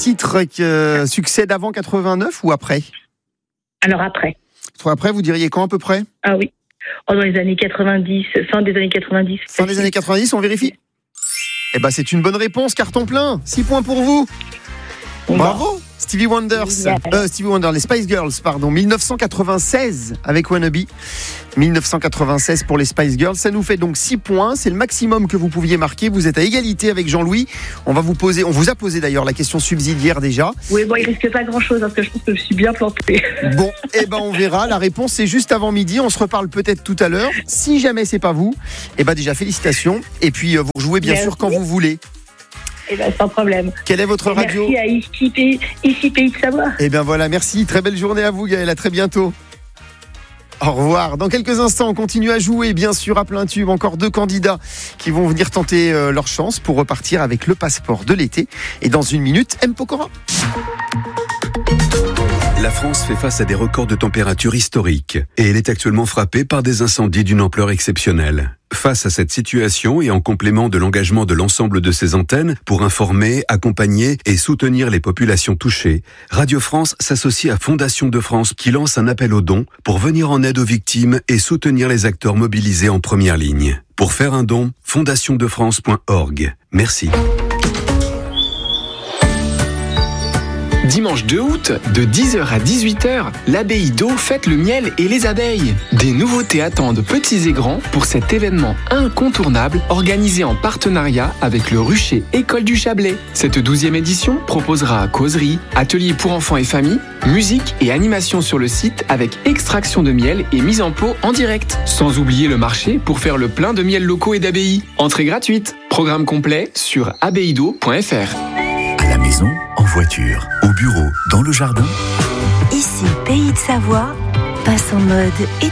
titre qui succède avant 89 ou après ? Alors après. Après, vous diriez quand à peu près ? Ah oui. Dans les années 90, fin des années 90. Fin des années 90, on vérifie ? Eh ben, c'est une bonne réponse, carton plein. 6 points pour vous. Bravo. Stevie Wonder, les Spice Girls, 1996 avec Wannabe. 1996 pour les Spice Girls. Ça nous fait donc 6 points. C'est le maximum que vous pouviez marquer. Vous êtes à égalité avec Jean-Louis. On vous a posé d'ailleurs la question subsidiaire déjà. Oui, bon, il risque pas grand-chose parce que je pense que je suis bien planté. Bon, eh ben, on verra. La réponse, c'est juste avant midi. On se reparle peut-être tout à l'heure. Si jamais c'est pas vous, eh ben, déjà, félicitations. Et puis, vous jouez bien sûr quand vous voulez. Eh ben, sans problème. Quelle est votre radio ? Merci à ici Pays de Savoie. Eh bien voilà, merci. Très belle journée à vous, Gaël. À très bientôt. Au revoir. Dans quelques instants, on continue à jouer, bien sûr, à plein tube. Encore 2 candidats qui vont venir tenter leur chance pour repartir avec le passeport de l'été. Et dans 1 minute, M. Pokora. La France fait face à des records de température historiques et elle est actuellement frappée par des incendies d'une ampleur exceptionnelle. Face à cette situation et en complément de l'engagement de l'ensemble de ses antennes pour informer, accompagner et soutenir les populations touchées, Radio France s'associe à Fondation de France qui lance un appel aux dons pour venir en aide aux victimes et soutenir les acteurs mobilisés en première ligne. Pour faire un don, fondationdefrance.org. Merci. Dimanche 2 août, de 10h à 18h, l'abbaye d'Eau fête le miel et les abeilles. Des nouveautés attendent petits et grands pour cet événement incontournable organisé en partenariat avec le Rucher École du Chablais. Cette 12e édition proposera causeries, ateliers pour enfants et familles, musique et animation sur le site avec extraction de miel et mise en pot en direct. Sans oublier le marché pour faire le plein de miel locaux et d'abbayes. Entrée gratuite. Programme complet sur abbayedo.fr. À la maison, en voiture, au bureau, dans le jardin. Ici, Pays de Savoie passe en mode été.